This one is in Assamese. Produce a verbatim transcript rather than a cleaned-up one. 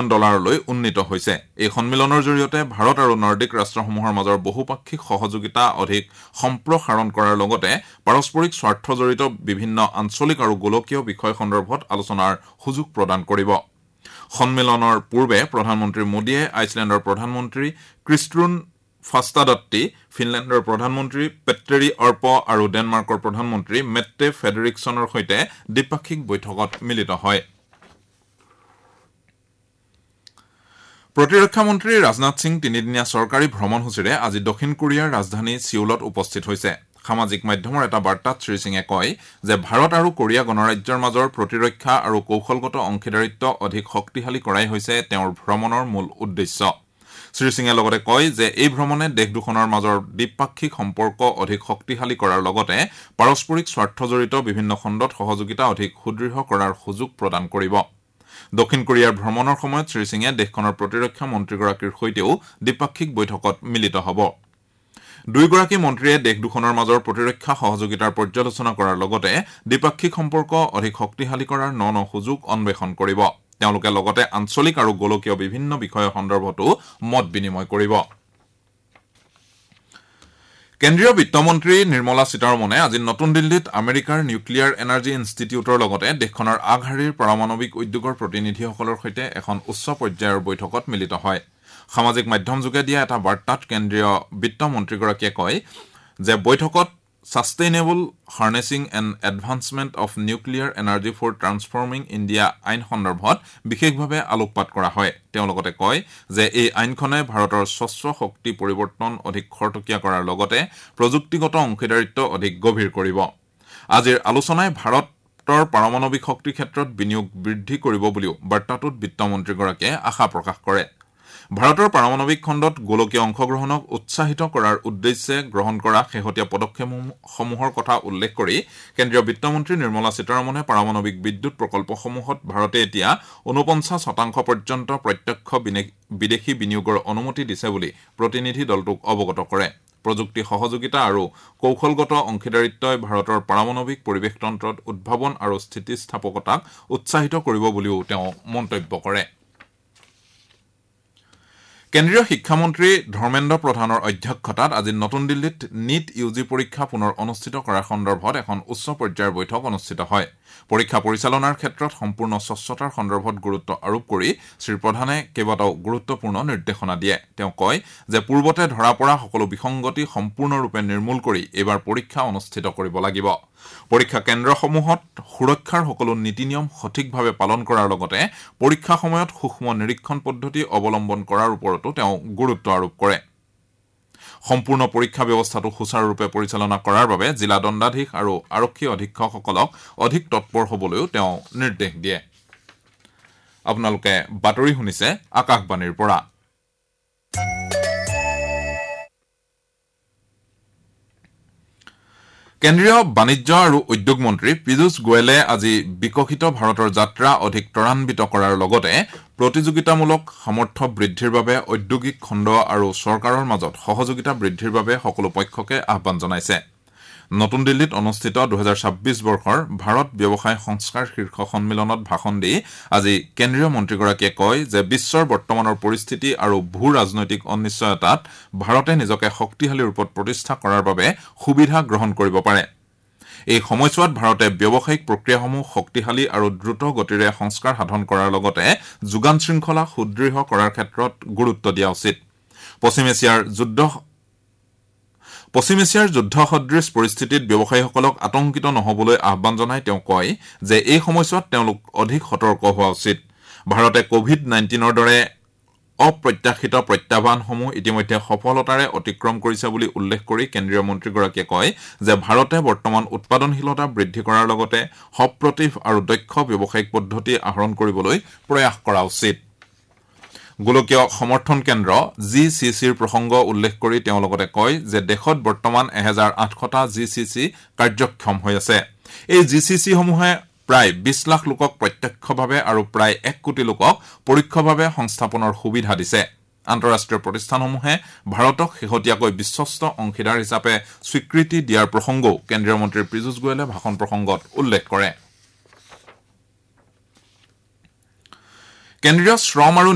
ডলাৰলৈ উন্নীত হৈছে। এই সন্মিলনৰ জৰিয়তে ভাৰত আৰু নৰ্ডিক ৰাষ্ট্ৰসমূহৰ মাজৰ বহুপাক্ষিক সহযোগিতা অধিক সম্প্ৰসাৰণ কৰাৰ লগতে পাৰস্পৰিক স্বাৰ্থজড়িত বিভিন্ন আঞ্চলিক আৰু গোলকীয় বিষয় সন্দৰ্ভত আলোচনাৰ সুযোগ প্ৰদান কৰিব। সন্মিলনৰ পূৰ্বে প্ৰধানমন্ত্ৰী মোদীয়ে আইচলেণ্ডৰ প্ৰধানমন্ত্ৰী ক্ৰিষ্ট্ৰুন ফাষ্টাডত্তি, ফিনলেণ্ডৰ প্ৰধানমন্ত্ৰী পেট্টেৰী অৰ্প আৰু ডেনমাৰ্কৰ প্ৰধানমন্ত্ৰী মেট্টে ফেডেৰিকছনৰ সৈতে দ্বিপাক্ষিক বৈঠকত মিলিত হয়। প্ৰতিৰক্ষা মন্ত্ৰী ৰাজনাথ সিং তিনিদিনীয়া চৰকাৰী ভ্ৰমণসূচীৰে আজি দক্ষিণ কোৰিয়াৰ ৰাজধানী ছিউলত উপস্থিত হৈছে। সামাজিক মাধ্যমৰ এটা বাৰ্তাত শ্ৰীসিঙে কয় যে ভাৰত আৰু কোৰিয়া গণৰাজ্যৰ মাজৰ প্ৰতিৰক্ষা আৰু কৌশলগত অংশীদাৰিত্ব অধিক শক্তিশালী কৰাই হৈছে তেওঁৰ ভ্ৰমণৰ মূল উদ্দেশ্য। শ্ৰীসিঙে লগতে কয় যে এই ভ্ৰমণে দেশ দুখনৰ মাজৰ দ্বিপাক্ষিক সম্পৰ্ক অধিক শক্তিশালী কৰাৰ লগতে পাৰস্পৰিক স্বাৰ্থজড়িত বিভিন্ন খণ্ডত সহযোগিতা অধিক সুদৃঢ় কৰাৰ সুযোগ প্ৰদান কৰিব। দক্ষিণ কোৰিয়াৰ ভ্ৰমণৰ সময়ত শ্ৰীসিঙে দেশখনৰ প্ৰতিৰক্ষা মন্ত্ৰীগৰাকীৰ সৈতেও দ্বিপাক্ষিক বৈঠকত মিলিত হ'ব। দুয়োগৰাকী মন্ত্ৰীয়ে দেশ দুখনৰ মাজৰ প্ৰতিৰক্ষা সহযোগিতাৰ পৰ্যালোচনা কৰাৰ লগতে দ্বিপাক্ষিক সম্পৰ্ক অধিক শক্তিশালী কৰাৰ ন ন সুযোগ অন্বেষণ কৰিব। তেওঁলোকে লগতে আঞ্চলিক আৰু গোলকীয় বিভিন্ন বিষয় সন্দৰ্ভতো মত বিনিময় কৰিব। কেন্দ্ৰীয় বিত্তমন্ত্ৰী নিৰ্মলা সীতাৰমণে আজি নতুন দিল্লীত আমেৰিকাৰ নিউক্লিয়াৰ এনাৰ্জি ইনষ্টিটিউটৰ লগতে দেশখনৰ আগশাৰীৰ পাৰমাণৱিক উদ্যোগৰ প্ৰতিনিধিসকলৰ সৈতে এখন উচ্চ পৰ্যায়ৰ বৈঠকত মিলিত হয়। সামাজিক মাধ্যমযোগে দিয়া এটা বাৰ্তাত কেন্দ্ৰীয় বিত্তমন্ত্ৰীগৰাকীয়ে কয় যে বৈঠকত sustainable হাৰ্নেছিং and advancement of nuclear energy for transforming India আইন সন্দৰ্ভত বিশেষভাৱে আলোকপাত কৰা হয়। তেওঁ লগতে কয় যে এই আইনখনে ভাৰতৰ স্বচ্ছ শক্তি পৰিৱৰ্তন অধিক খৰতকীয়া কৰাৰ লগতে প্ৰযুক্তিগত অংশীদাৰিত্ব অধিক গভীৰ কৰিব। আজিৰ আলোচনাই ভাৰতৰ পাৰমাণৱিক শক্তিৰ ক্ষেত্ৰত বিনিয়োগ বৃদ্ধি কৰিব বুলিও বাৰ্তাটোত বিত্তমন্ত্ৰীগৰাকীয়ে আশা প্ৰকাশ কৰে। ভাৰতৰ পাৰমাণৱিক খণ্ডত গোলকীয় অংশগ্ৰহণক উৎসাহিত কৰাৰ উদ্দেশ্যে গ্ৰহণ কৰা শেহতীয়া পদক্ষেপসমূহৰ কথা উল্লেখ কৰি কেন্দ্ৰীয় বিত্তমন্ত্ৰী নিৰ্মলা সীতাৰমণে পাৰমাণৱিক বিদ্যুৎ প্ৰকল্পসমূহত ভাৰতে এতিয়া ঊনপঞ্চাছ শতাংশ পৰ্যন্ত প্ৰত্যক্ষ বিদেশী বিনিয়োগৰ অনুমতি দিছে বুলি প্ৰতিনিধি দলটোক অৱগত কৰে। প্ৰযুক্তি সহযোগিতা আৰু কৌশলগত অংশীদাৰিত্বই ভাৰতৰ পাৰমাণৱিক পৰিৱেশতন্ত্ৰত উদ্ভাৱন আৰু স্থিতিস্থাপকতাক উৎসাহিত কৰিব বুলিও তেওঁ মন্তব্য কৰে। কেন্দ্ৰীয় শিক্ষামন্ত্ৰী ধৰ্মেন্দ্ৰ প্ৰধানৰ অধ্যক্ষতাত আজি নতুন দিল্লীত নীট ইউ জি পৰীক্ষা পুনৰ অনুষ্ঠিত কৰাৰ সন্দৰ্ভত এখন উচ্চ পৰ্যায়ৰ বৈঠক অনুষ্ঠিত হয়। পৰীক্ষা পৰিচালনাৰ ক্ষেত্ৰত সম্পূৰ্ণ স্বচ্ছতাৰ সন্দৰ্ভত গুৰুত্ব আৰোপ কৰি শ্ৰীপ্ৰধানে কেইবাটাও গুৰুত্বপূৰ্ণ নিৰ্দেশনা দিয়ে। তেওঁ কয় যে পূৰ্বতে ধৰা পৰা সকলো বিসংগতি সম্পূৰ্ণৰূপে নিৰ্মূল কৰি এইবাৰ পৰীক্ষা অনুষ্ঠিত কৰিব লাগিব। পৰীক্ষা কেন্দ্ৰসমূহত সুৰক্ষাৰ সকলো নীতি নিয়ম সঠিকভাৱে পালন কৰাৰ লগতে পৰীক্ষা সময়ত সূক্ষ্ম নিৰীক্ষণ পদ্ধতি অৱলম্বন কৰাৰ ওপৰতো তেওঁ গুৰুত্ব আৰোপ কৰে। সম্পূৰ্ণ পৰীক্ষা ব্যৱস্থাটো সুচাৰুৰূপে পৰিচালনা কৰাৰ বাবে জিলা দণ্ডাধীশ আৰু আৰক্ষী অধীক্ষকসকলক অধিক তৎপৰ হ'বলৈও তেওঁ নিৰ্দেশ দিয়ে। আপোনালোকে বাতৰি শুনিছে আকাশবাণীৰ পৰা। কেন্দ্ৰীয় বাণিজ্য আৰু উদ্যোগ মন্ত্ৰী পীযুষ গোৱেলে আজি বিকশিত ভাৰতৰ যাত্ৰা অধিক ত্বৰান্বিত কৰাৰ লগতে প্ৰতিযোগিতামূলক সামৰ্থ্য বৃদ্ধিৰ বাবে ঔদ্যোগিক খণ্ড আৰু চৰকাৰৰ মাজত সহযোগিতা বৃদ্ধিৰ বাবে সকলো পক্ষকে আহ্বান জনাইছে। নতুন দিল্লীত অনুষ্ঠিত দুহেজাৰ ছাব্বিছ বৰ্ষৰ ভাৰত ব্যৱসায় সংস্কাৰ শীৰ্ষ সন্মিলনত ভাষণ দি আজি কেন্দ্ৰীয় মন্ত্ৰীগৰাকীয়ে কয় যে বিশ্বৰ বৰ্তমানৰ পৰিস্থিতি আৰু ভূ ৰাজনৈতিক অনিশ্চয়তাত ভাৰতে নিজকে শক্তিশালী ৰূপত প্ৰতিষ্ঠা কৰাৰ বাবে সুবিধা গ্ৰহণ কৰিব পাৰে। এই সময়ছোৱাত ভাৰতে ব্যৱসায়িক প্ৰক্ৰিয়াসমূহ শক্তিশালী আৰু দ্ৰুত গতিৰে সংস্কাৰ সাধন কৰাৰ লগতে যোগান শৃংখলা সুদৃঢ় কৰাৰ ক্ষেত্ৰত গুৰুত্ব দিয়া উচিত। পশ্চিম এছিয়াৰ যুদ্ধ পশ্চিম এছিয়াৰ যুদ্ধ সদৃশ পৰিস্থিতিত ব্যৱসায়ীসকলক আতংকিত নহবলৈ আহ্বান জনাই তেওঁ কয় যে এই সময়ছোৱাত তেওঁলোক অধিক সতৰ্ক হোৱা উচিত। ভাৰতে কোভিড নাইণ্টিনৰ দৰে অপ্ৰত্যাশিত প্ৰত্যাহ্বানসমূহ ইতিমধ্যে সফলতাৰে অতিক্ৰম কৰিছে বুলি উল্লেখ কৰি কেন্দ্ৰীয় মন্ত্ৰীগৰাকীয়ে কয় যে ভাৰতে বৰ্তমান উৎপাদনশীলতা বৃদ্ধি কৰাৰ লগতে সপ্ৰতিভ আৰু দক্ষ ব্যৱসায়িক পদ্ধতি আহৰণ কৰিবলৈ প্ৰয়াস কৰা উচিত। গোলকীয় সমৰ্থন কেন্দ্ৰ জি চি চিৰ প্ৰসংগ উল্লেখ কৰি তেওঁ লগতে কয় যে দেশত বৰ্তমান এহেজাৰ আঠশটা জি চি চি কাৰ্যক্ষম হৈ আছে। এই জি চি চিসমূহে প্ৰায় বিশ লাখ লোকক প্ৰত্যক্ষভাৱে আৰু প্ৰায় এক কোটি লোকক পৰোক্ষভাৱে সংস্থাপনৰ সুবিধা দিছে। আন্তঃৰাষ্ট্ৰীয় প্ৰতিষ্ঠানসমূহে ভাৰতক শেহতীয়াকৈ বিশ্বস্ত অংশীদাৰ হিচাপে স্বীকৃতি দিয়াৰ প্ৰসংগও কেন্দ্ৰীয় মন্ত্ৰী পীযুষ গোৱেলে ভাষণ প্ৰসংগত উল্লেখ কৰে। কেন্দ্ৰীয় শ্ৰম আৰু